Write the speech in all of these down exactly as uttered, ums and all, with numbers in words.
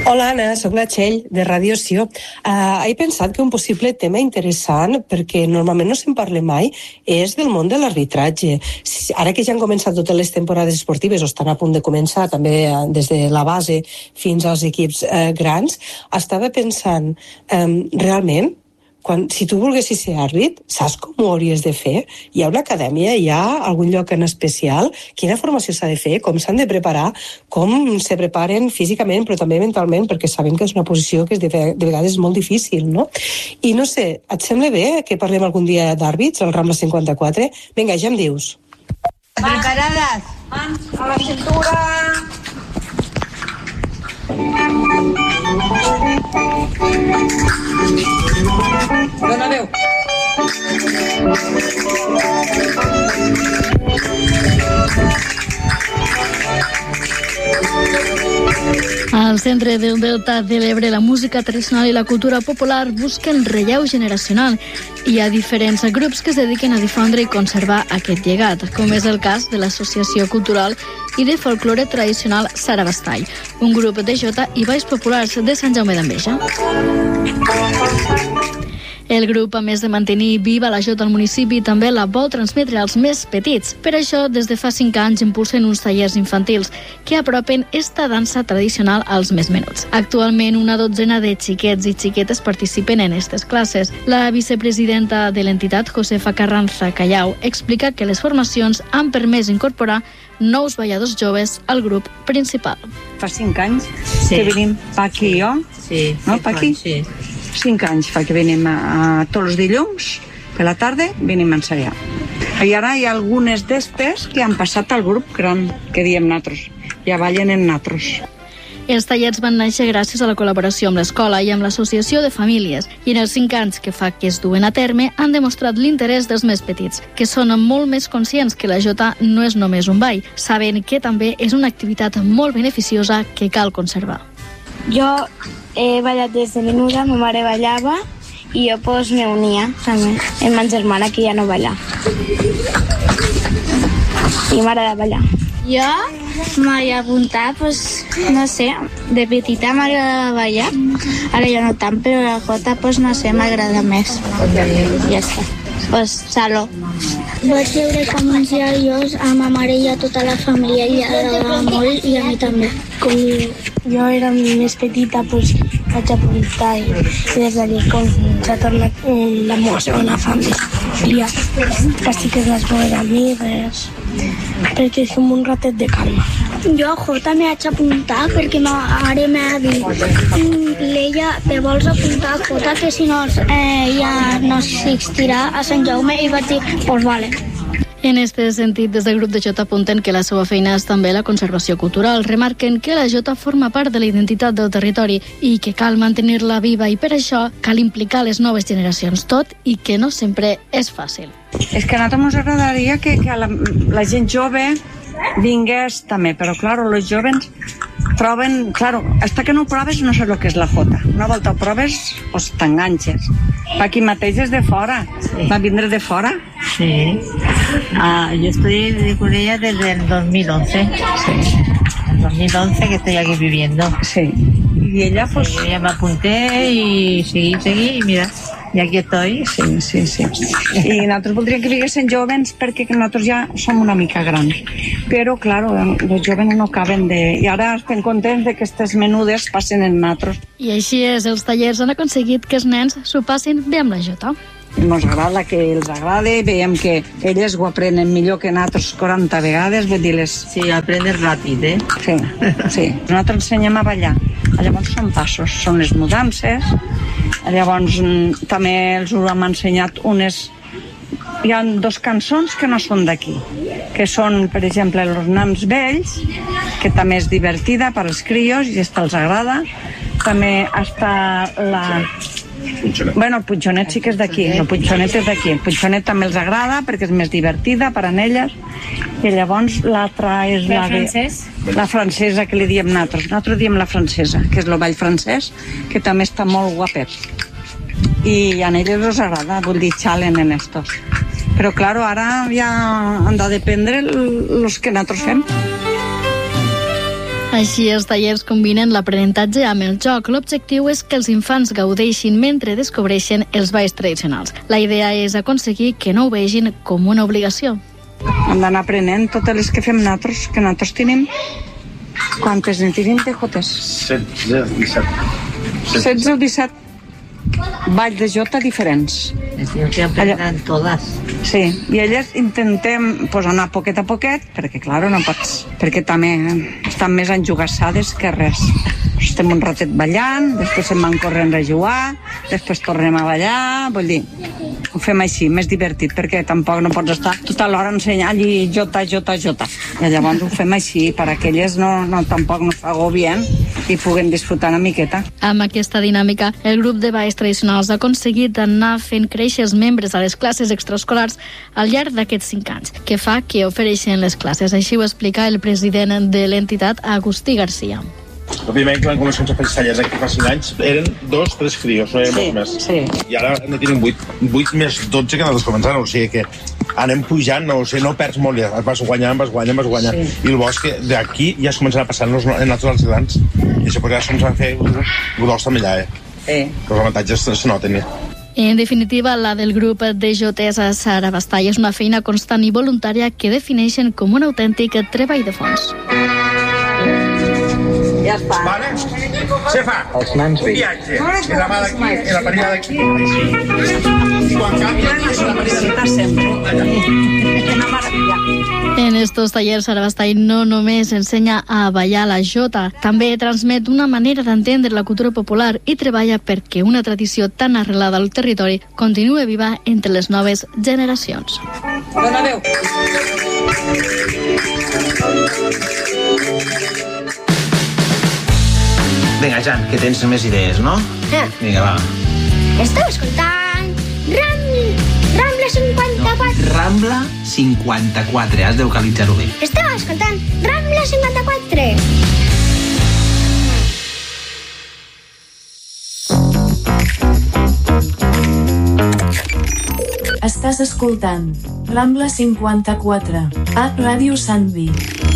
Hola Anna, soc la Txell de Radio Sió. Uh, he pensat que un possible tema interessant, perquè normalment no se'n parla mai, és del món de l'arbitratge. Ara que ja han començat totes les temporades esportives, o estan a punt de començar, també des de la base fins als equips uh, grans, estava pensant, um, realment, quan, si tu volguessis ser àrbit, saps com ho hauries de fer? Hi ha una acadèmia? Hi ha algun lloc en especial? Quina formació s'ha de fer? Com s'han de preparar? Com se preparen físicament, però també mentalment? Perquè sabem que és una posició que és de, de vegades és molt difícil, no? I no sé, et sembla bé que parlem algun dia d'àrbits, al Rambla cinquanta-quatre? Vinga, ja em dius. Preparades? Mans a la cintura... Dona veu. Al centre del Delta de l'Ebre, la música tradicional i la cultura popular busquen relleu generacional. Hi ha diferents grups que es dediquen a difondre i conservar aquest llegat, com és el cas de l'Associació Cultural i de Folklore Tradicional Sara Bastall, un grup de jota i balls populars de Sant Jaume d'Enveja. El grup, a més de mantenir viva la jota al municipi, també la vol transmetre als més petits. Per això, des de fa cinc anys, impulsen uns tallers infantils que apropen esta dansa tradicional als més menuts. Actualment, una dotzena de xiquets i xiquetes participen en aquestes classes. La vicepresidenta de l'entitat, Josefa Carranza Callau, explica que les formacions han permès incorporar nous balladors joves al grup principal. Fa cinc anys sí. que venim Paqui i jo, sí, no, Paqui? Sí. Cinc anys fa que venim a, a tots els dilluns, per la tarda, venim a ensaiar. I ara hi ha algunes d'estes que han passat al grup gran, que diem natros. Ja ballen en natros. Els tallers van néixer gràcies a la col·laboració amb l'escola i amb l'associació de famílies, i en els cinc anys que fa que es duen a terme han demostrat l'interès dels més petits, que són molt més conscients que la jota no és només un ball, saben que també és una activitat molt beneficiosa que cal conservar. Jo he ballat des de menuda, ma mare ballava i jo pues, me unia també amb ma germana que ja no balla. I m'agrada ballar. Jo m'he apuntat, pues, no sé, de petita m'agrada ballar, ara ja no tant, però la jota, pues, no sé, m'agrada més. Ja està. Pues, saló. Vaig veure com uns iaios a ma mare i a tota la família i agradava molt i a mi també. Com jo era més petita, pues, vaig apuntar i, i des d'allí com s'ha tornat la meva segona família. Quasi que es les meves amigues, perquè és com un ratet de calma. Jo a Jota m'he vaig apuntar perquè ma mare m'ha dit Leia, te vols apuntar a Jota que si no eh, ja no assistirà a Sant Jaume, i vaig dir, pues vale. En aquest sentit, des del grup de jota apunten que la seva feina és també la conservació cultural. Remarquen que la jota forma part de la identitat del territori i que cal mantenir-la viva, i per això cal implicar les noves generacions, tot i que no sempre és fàcil. És que a nosaltres ens agradaria que, que la, la gent jove vingués també, però clar, els joves troben, claro, hasta que no ho proves no saps el que és la jota. Una volta ho proves, pues t'enganxes. Aquí mateix és de fora, sí. Va vindre de fora. Sí, ah, yo estoy con ella desde el dos mil once. Sí. El dos mil once que estoy aquí viviendo. Sí. Y ella pues... Sí, yo ya me apunté y seguí, seguí y mira... I aquí estoy. Sí, sí, sí. I nosaltres voldríem que vinguessin jovens perquè nosaltres ja som una mica grans. Però, claro, els jovens no caben de... I ara estem contents de que aquestes menudes passen en nosaltres. I així és, els tallers han aconseguit que els nens s'ho passin bé amb la jota. Ens agrada que els agrada, veiem que elles ho aprenen millor que nosaltres quaranta vegades, vull dir les... Sí, aprendes ràpid, eh? Sí, sí. Nosaltres ensenyem a ballar. Llavors són passos, són les mudances. Llavors també els ho hem ensenyat unes... Hi ha dos cançons que no són d'aquí, que són, per exemple, Els nans vells, que també és divertida per als crios i esta els agrada. També està la... Bueno, el Puigjonet sí que és d'aquí, el Puigjonet és d'aquí. El Puigjonet també els agrada perquè és més divertida per a elles. I llavors l'altra és la, la francès? De, la francesa que li diem nosaltres. Nosaltres diem la francesa, que és el ball francès, que també està molt guapet. I a elles els agrada, vull dir, xalen en estos. Però, claro, ara ja han de dependre els que nosaltres fem. Així, els tallers combinen l'aprenentatge amb el joc. L'objectiu és que els infants gaudeixin mentre descobreixen els balls tradicionals. La idea és aconseguir que no ho vegin com una obligació. Hem d'anar aprenent totes les que fem nosaltres, que nosaltres tenim. Quantes en tenim de jotes? setze, disset. setze o disset balls de jota diferents. Es diu que aprenen totes. Sí, i elles intentem pues, anar poquet a poquet, perquè, clar, no pots... Perquè també estan més enjugassades que res. Estem un ratet ballant, després se'n van corrent a jugar, després tornem a ballar, vull dir, ho fem així, més divertit, perquè tampoc no pots estar tota l'hora ensenyant i jota, jota, jota. I llavors ho fem així, perquè elles no, no, tampoc no s'agobien i puguen disfrutar una miqueta. Amb aquesta dinàmica, el grup de balls tradicionals ha aconseguit anar fent créixer els membres a les classes extraescolars al llarg d'aquests cinc anys, que fa que ofereixen les classes. Així ho explica el president de l'entitat, Agustí Garcia. Òbviament, quan comencem a fer tallers aquí fa cinc anys, eren dos, tres crios, no eren Sí, molts més. sí. I ara ne tenim vuit, vuit més dotze que nosaltres començant, o sigui que anem pujant, no, o sigui, no perds molt, ja vas guanyant, vas guanyant, vas guanyant. Sí. I el bo és que d'aquí ja es començarà a passar en, en altres als grans. I això podrà ser a fer gros també allà, eh? Sí. Els avantatges se noten, ja. En definitiva, la del grup de jotesa Sara Bastall és una feina constant i voluntària que defineixen com un autèntic treball de fons. Ja està. Vale? Se fa Els nans un viatge, i la mà d'aquí, i la parella d'aquí, així. I quan canvia, és la parella d'aquí. Una meravella. En estos tallers, Sara Bastall no només ensenya a ballar la jota, també transmet una manera d'entendre la cultura popular i treballa perquè una tradició tan arrelada al territori continue viva entre les noves generacions. Dona veu. Vinga, Jan, que tens més idees, no? Eh. Vinga, va. Esteu escoltant Ram... Rambla cinquanta-quatre. Rambla cinquanta-quatre, has de localitzar-ho bé. Esteu escoltant Rambla cinquanta-quatre. Estàs escoltant Rambla cinquanta-quatre a Ràdio Sandvi.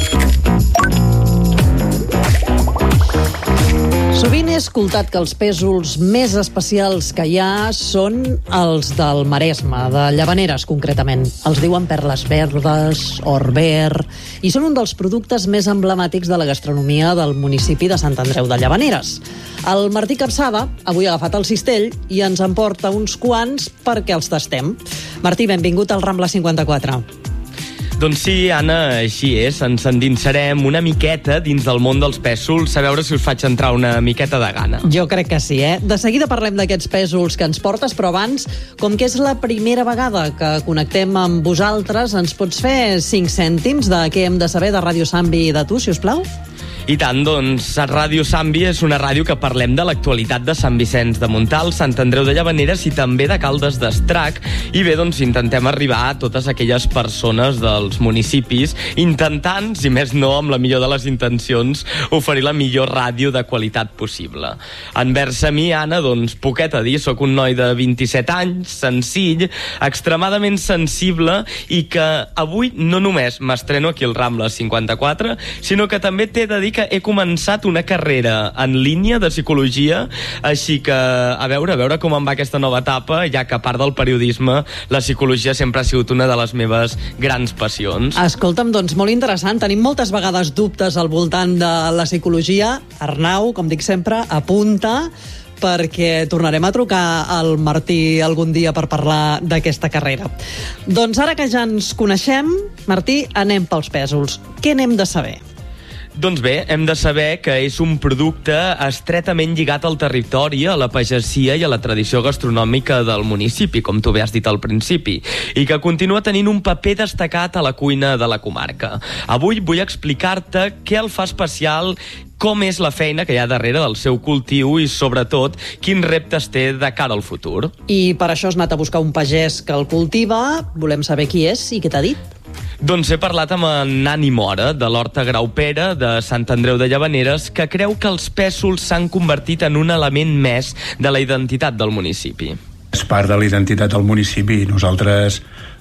Sovint he escoltat que els pèsols més especials que hi ha són els del Maresme, de Llavaneres concretament. Els diuen perles verdes, or verd, i són un dels productes més emblemàtics de la gastronomia del municipi de Sant Andreu de Llavaneres. El Martí Capçada avui ha agafat el cistell i ens en porta uns quants perquè els tastem. Martí, benvingut al Rambla cinquanta-quatre. Doncs sí, Anna, així és. Ens endinsarem una miqueta dins del món dels pèsols, a veure si us faig entrar una miqueta de gana. Jo crec que sí, eh? De seguida parlem d'aquests pèsols que ens portes, però abans, com que és la primera vegada que connectem amb vosaltres, ens pots fer cinc cèntims de què hem de saber de Ràdio Sandvi i de tu, si us plau? I tant, doncs, Ràdio Sandvi és una ràdio que parlem de l'actualitat de Sant Vicenç de Montalt, Sant Andreu de Llavaneres i també de Caldes d'Estrac. I bé, doncs, intentem arribar a totes aquelles persones dels municipis, intentant, si més no, amb la millor de les intencions, oferir la millor ràdio de qualitat possible. Envers a mi, Anna, doncs, poquet a dir, sóc un noi de vint-i-set anys, senzill, extremadament sensible i que avui no només m'estreno aquí al Rambla cinquanta-quatre, sinó que també t'he de dir que he començat una carrera en línia de psicologia, així que a veure, a veure com em va aquesta nova etapa, ja que a part del periodisme, la psicologia sempre ha sigut una de les meves grans passions. Escolta'm, doncs molt interessant. Tenim moltes vegades dubtes al voltant de la psicologia. Arnau, com dic sempre, apunta, perquè tornarem a trucar al Martí algun dia per parlar d'aquesta carrera. Doncs ara que ja ens coneixem, Martí, anem pels pèsols. Què n'hem de saber? Doncs bé, hem de saber que és un producte estretament lligat al territori, a la pagesia i a la tradició gastronòmica del municipi, com tu bé has dit al principi, i que continua tenint un paper destacat a la cuina de la comarca. Avui vull explicar-te què el fa especial, com és la feina que hi ha darrere del seu cultiu i, sobretot, quins reptes té de cara al futur. I per això has anat a buscar un pagès que el cultiva. Volem saber qui és i què t'ha dit. Doncs he parlat amb en Nani Mora, de l'Horta Graupera, de Sant Andreu de Llavaneres, que creu que els pèsols s'han convertit en un element més de la identitat del municipi. És part de la identitat del municipi. Nosaltres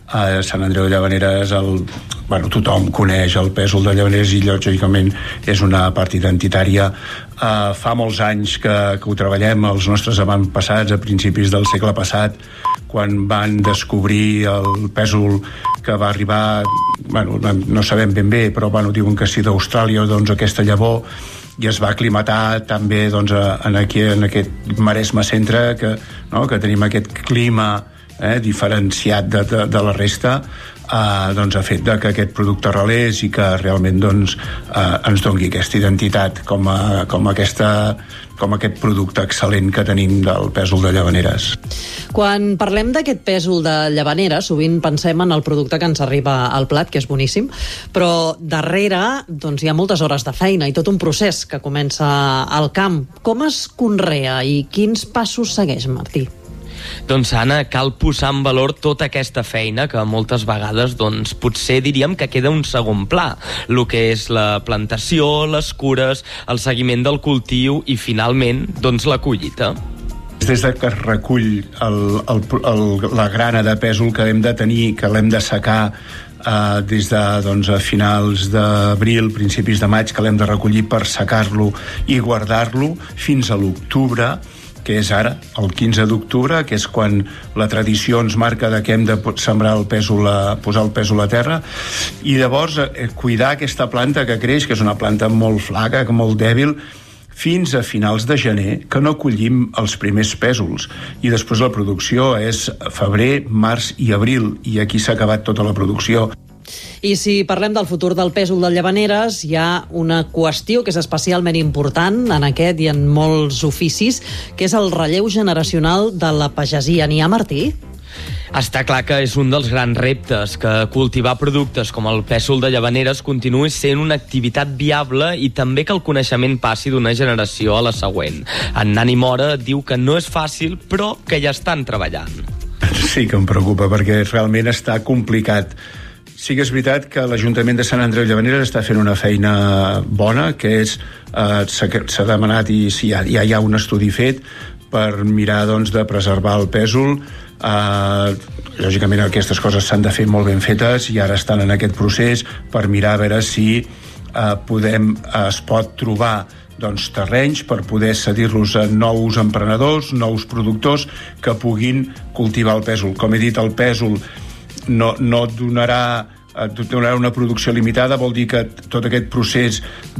a Sant Andreu de Llavaneres el, bueno, tothom coneix el pèsol de Llavaneres i lògicament és una part identitària. Uh, fa molts anys que, que ho treballem, els nostres avantpassats a principis del segle passat, quan van descobrir el pèsol que va arribar, bueno, no sabem ben bé, però bueno, diuen que sí, d'Austràlia, doncs aquesta llavor, i es va aclimatar també doncs, en, aquí, en aquest Maresme centre, que, no, que tenim aquest clima eh, diferenciat de, de, de la resta, eh, doncs ha fet de que aquest producte arrelés i que realment doncs, eh, ens doni aquesta identitat com, a, com, aquesta, com aquest producte excel·lent que tenim del pèsol de Llavaneres. Quan parlem d'aquest pèsol de Llavaneres, sovint pensem en el producte que ens arriba al plat, que és boníssim, però darrere doncs, hi ha moltes hores de feina i tot un procés que comença al camp. Com es conrea i quins passos segueix, Martí? Doncs, Anna, cal posar en valor tota aquesta feina que moltes vegades, doncs, potser diríem que queda un segon pla. El que és la plantació, les cures, el seguiment del cultiu i, finalment, doncs, la collita. Des de que es recull el, el, el, la grana de pèsol que hem de tenir, que l'hem de secar eh, des de doncs, a finals d'abril, principis de maig, que l'hem de recollir per secar-lo i guardar-lo fins a l'octubre, que és ara, el quinze d'octubre, que és quan la tradició ens marca de que hem de sembrar el pèsol, a, posar el pèsol a terra, i llavors eh, cuidar aquesta planta que creix, que és una planta molt flaca, molt dèbil, fins a finals de gener, que no collim els primers pèsols. I després la producció és febrer, març i abril, i aquí s'ha acabat tota la producció. I si parlem del futur del pèsol de Llavaneres, hi ha una qüestió que és especialment important en aquest i en molts oficis, que és el relleu generacional de la pagesia. N'hi ha, Martí? Està clar que és un dels grans reptes, que cultivar productes com el pèsol de Llavaneres continuï sent una activitat viable i també que el coneixement passi d'una generació a la següent. En Nani Mora diu que no és fàcil, però que ja estan treballant. Sí que em preocupa, perquè realment està complicat. Sí que és veritat que l'Ajuntament de Sant Andreu de Llavaneres està fent una feina bona, que és, eh, s'ha demanat i sí, ja, ja hi ha un estudi fet per mirar doncs, de preservar el pèsol. Eh, lògicament aquestes coses s'han de fer molt ben fetes i ara estan en aquest procés per mirar a veure si eh, podem, eh, es pot trobar doncs, terrenys per poder cedir-los a nous emprenedors, nous productors que puguin cultivar el pèsol. Com he dit, el pèsol no, no donarà, donarà una producció limitada, vol dir que tot aquest procés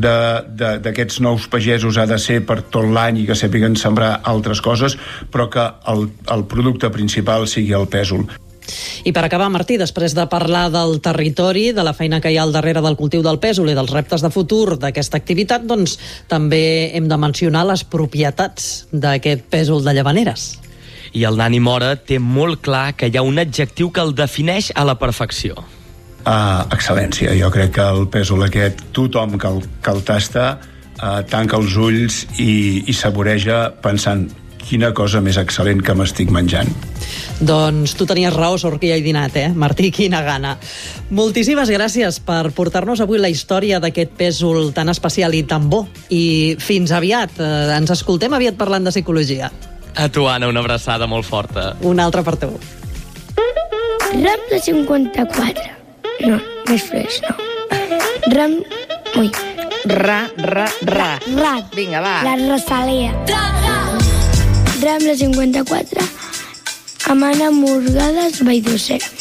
d'aquests nous pagesos ha de ser per tot l'any i que sàpiguen sembrar altres coses, però que el, el producte principal sigui el pèsol. I per acabar, Martí, després de parlar del territori, de la feina que hi ha al darrere del cultiu del pèsol i dels reptes de futur d'aquesta activitat, doncs també hem de mencionar les propietats d'aquest pèsol de Llavaneres. I el Nani Mora té molt clar que hi ha un adjectiu que el defineix a la perfecció. Uh, excel·lència. Jo crec que el pèsol aquest, tothom que el, que el tasta, uh, tanca els ulls i, i saboreja pensant quina cosa més excel·lent que m'estic menjant. Doncs tu tenies raó, sort que hi he dinat, eh? Martí, quina gana. Moltíssimes gràcies per portar-nos avui la història d'aquest pèsol tan especial i tan bo. I fins aviat. Eh, ens escoltem aviat parlant de psicologia. A tu, Anna, una abraçada molt forta. Una altra per tu. Rambla cinquanta-quatre. No, més freix, no. Ram... Ui. Ra, ra, ra. Ra. Vinga, va. La Rosalia. Rambla cinquanta-quatre. Amana Morgades, Valldossera.